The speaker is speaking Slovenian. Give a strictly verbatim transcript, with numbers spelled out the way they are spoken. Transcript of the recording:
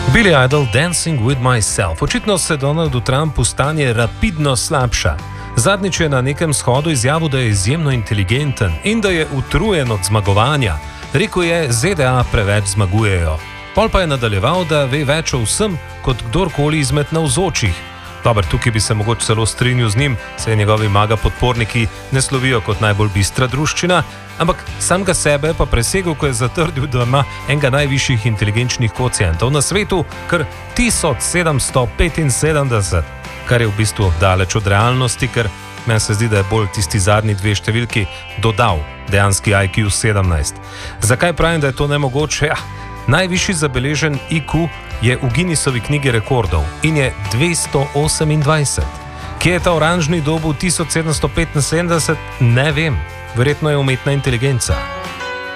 Billy Idol, Dancing with Myself. Očitno se Donaldu Trumpu stanje rapidno slabša. Zadnjič je na nekem shodu izjavil, da je izjemno inteligenten in da je utrujen od zmagovanja. Rekel je, Z D A preveč zmagujejo. Pol pa je nadaljeval, da ve več o vsem, kot kdorkoli izmed navzočih. Dobar, tukaj bi se mogoče celo strinjal z njim, saj njegovi maga podporniki ne slovijo kot najbolj bistra druščina, ampak samega sebe pa presegel, ko je zatrdil, da ima enega najvišjih inteligenčnih kocientov na svetu, kar tisoč sedemsto petinsedemdeset, kar je v bistvu daleč od realnosti, ker meni se zdi, da je bolj tisti zadnji dve številki dodal dejanski I Q sedemnajst. Zakaj pravim, da je to nemogoče? Ja, najvišji zabeležen I Q je v Guinnessovi knjigi rekordov in je dvesto osemindvajset. Kje je ta oranžni dobu tisoč sedemsto petinsedemdeset? Ne vem. Verjetno je umetna inteligenca.